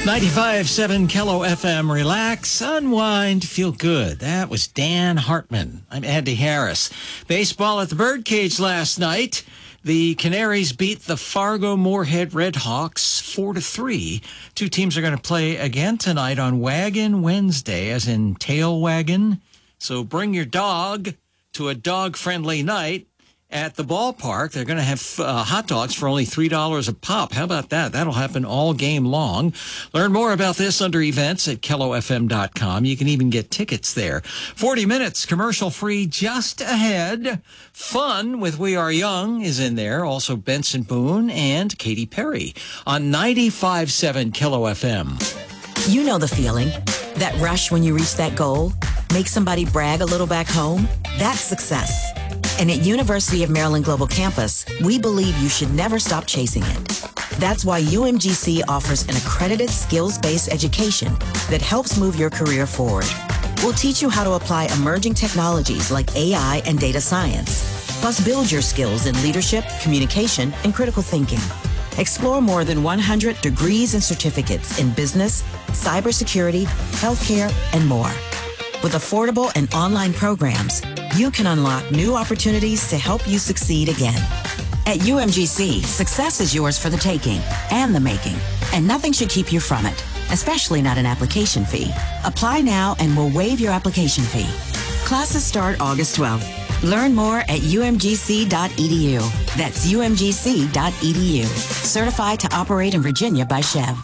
95.7 Kello FM. Relax, unwind, feel good. That was Dan Hartman. I'm Andy Harris. Baseball at the Birdcage last night. The Canaries beat the Fargo-Moorhead Redhawks 4-3. Two teams are going to play again tonight on Wagon Wednesday, as in tail wagon. So bring your dog to a dog-friendly night at the ballpark. They're going to have hot dogs for only $3 a pop. How about that? That'll happen all game long. Learn more about this under events at KelloFM.com. You can even get tickets there. 40 minutes, commercial-free just ahead. Fun with We Are Young is in there. Also Benson Boone and Katy Perry on 95.7 Kello FM. You know the feeling. That rush when you reach that goal. Make somebody brag a little back home. That's success. And at University of Maryland Global Campus, we believe you should never stop chasing it. That's why UMGC offers an accredited skills-based education that helps move your career forward. We'll teach you how to apply emerging technologies like AI and data science, plus build your skills in leadership, communication, and critical thinking. Explore more than 100 degrees and certificates in business, cybersecurity, healthcare, and more. With affordable and online programs, you can unlock new opportunities to help you succeed again. At UMGC, success is yours for the taking and the making, and nothing should keep you from it, especially not an application fee. Apply now and we'll waive your application fee. Classes start August 12th. Learn more at umgc.edu. That's umgc.edu. Certified to operate in Virginia by Chev.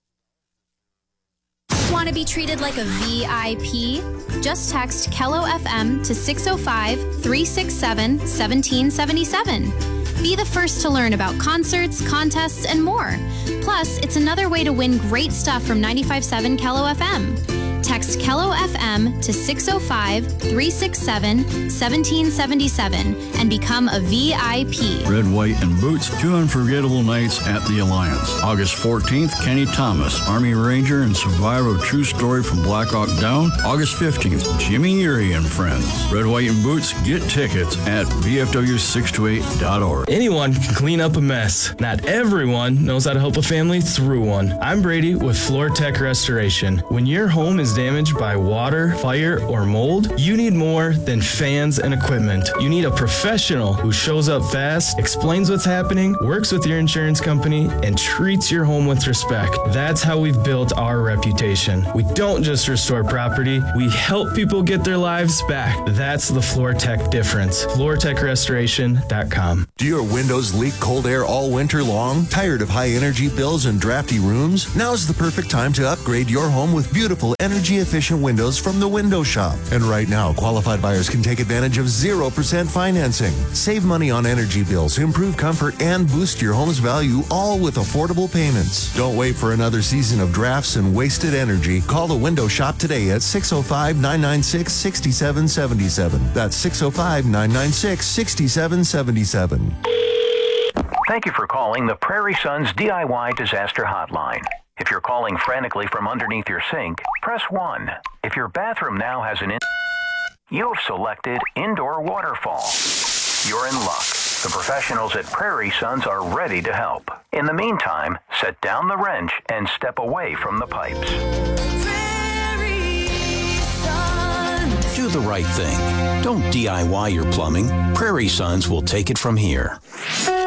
Want to be treated like a VIP? Just text Kello FM to 605-367-1777. Be the first to learn about concerts, contests, and more. Plus, it's another way to win great stuff from 95.7 Kello FM. Text Kello FM to 605-367-1777 and become a VIP. Red, White, and Boots, two unforgettable nights at the Alliance. August 14th, Kenny Thomas, Army Ranger and survivor of true story from Black Hawk Down. August 15th, Jimmy Urey and Friends. Red, White, and Boots, get tickets at VFW628.org. Anyone can clean up a mess. Not everyone knows how to help a family through one. I'm Brady with Floor Tech Restoration. When your home is damaged by water, fire, or mold, you need more than fans and equipment. You need a professional who shows up fast, explains what's happening, works with your insurance company, and treats your home with respect. That's how we've built our reputation. We don't just restore property, we help people get their lives back. That's the Floor Tech difference. FloorTechRestoration.com. Do your windows leak cold air all winter long? Tired of high energy bills and drafty rooms? Now's the perfect time to upgrade your home with beautiful energy-efficient windows from the Window Shop. And right now, qualified buyers can take advantage of 0% financing. Save money on energy bills, improve comfort, and boost your home's value, all with affordable payments. Don't wait for another season of drafts and wasted energy. Call the Window Shop today at 605-996-6777. That's 605-996-6777. Thank you for calling the Prairie Sons DIY Disaster Hotline. If you're calling frantically from underneath your sink, press 1. If your bathroom now has you've selected indoor waterfall. You're in luck. The professionals at Prairie Sons are ready to help. In the meantime, set down the wrench and step away from the pipes. Do the right thing. Don't DIY your plumbing. Prairie Sons will take it from here.